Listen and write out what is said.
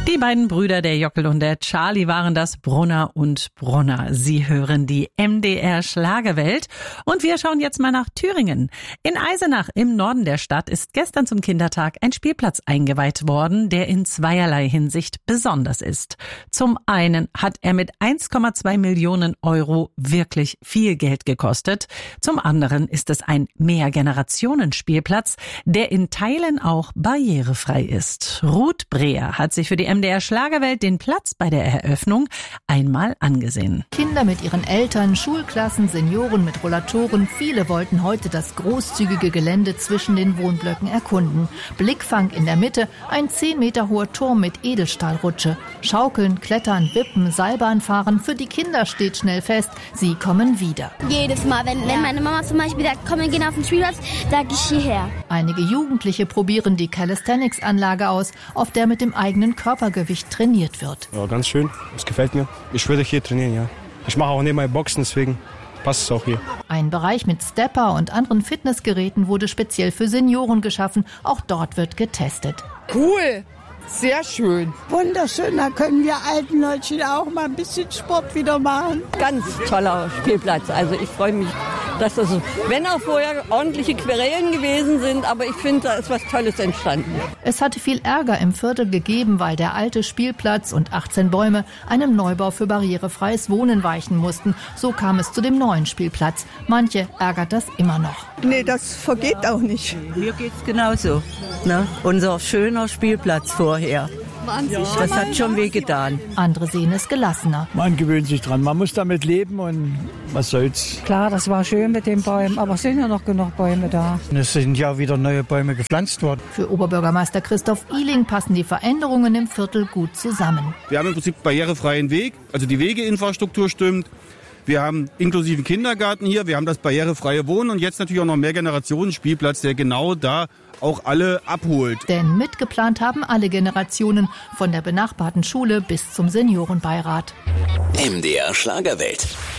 Die beiden Brüder, der Jockel und der Charlie, waren das, Brunner und Brunner. Sie hören die MDR Schlagerwelt und wir schauen jetzt mal nach Thüringen. In Eisenach im Norden der Stadt ist gestern zum Kindertag ein Spielplatz eingeweiht worden, der in zweierlei Hinsicht besonders ist. Zum einen hat er mit 1,2 Millionen Euro wirklich viel Geld gekostet. Zum anderen ist es ein Mehrgenerationen-Spielplatz, der in Teilen auch barrierefrei ist. Ruth Breher hat sich für die MDR Schlagerwelt den Platz bei der Eröffnung einmal angesehen. Kinder mit ihren Eltern, Schulklassen, Senioren mit Rollatoren, viele wollten heute das großzügige Gelände zwischen den Wohnblöcken erkunden. Blickfang in der Mitte, ein 10 Meter hoher Turm mit Edelstahlrutsche. Schaukeln, Klettern, Wippen, Seilbahn fahren, für die Kinder steht schnell fest, sie kommen wieder. Jedes Mal, wenn meine Mama zum Beispiel sagt, komm, wir gehen auf den Spielplatz, sage ich hierher. Einige Jugendliche probieren die Calisthenics-Anlage aus, auf der mit dem eigenen Körpergewicht trainiert wird. Ja, ganz schön. Das gefällt mir. Ich würde hier trainieren, ja. Ich mache auch nebenbei Boxen, deswegen passt es auch hier. Ein Bereich mit Stepper und anderen Fitnessgeräten wurde speziell für Senioren geschaffen. Auch dort wird getestet. Cool. Sehr schön. Wunderschön, da können wir alten Leute auch mal ein bisschen Sport wieder machen. Ganz toller Spielplatz. Also ich freue mich, dass das so, wenn auch vorher ordentliche Querelen gewesen sind, aber ich finde, da ist was Tolles entstanden. Es hatte viel Ärger im Viertel gegeben, weil der alte Spielplatz und 18 Bäume einem Neubau für barrierefreies Wohnen weichen mussten. So kam es zu dem neuen Spielplatz. Manche ärgert das immer noch. Nee, das vergeht auch nicht. Mir geht's genauso. Ne? Unser schöner Spielplatz vorher. Das hat schon wehgetan. Andere sehen es gelassener. Man gewöhnt sich dran. Man muss damit leben und was soll's. Klar, das war schön mit den Bäumen, aber es sind ja noch genug Bäume da. Es sind ja wieder neue Bäume gepflanzt worden. Für Oberbürgermeister Christoph Ihling passen die Veränderungen im Viertel gut zusammen. Wir haben im Prinzip barrierefreien Weg, also die Wegeinfrastruktur stimmt. Wir haben inklusiven Kindergarten hier, wir haben das barrierefreie Wohnen und jetzt natürlich auch noch mehr Generationen-Spielplatz, der genau da auch alle abholt. Denn mitgeplant haben alle Generationen, von der benachbarten Schule bis zum Seniorenbeirat. MDR Schlagerwelt.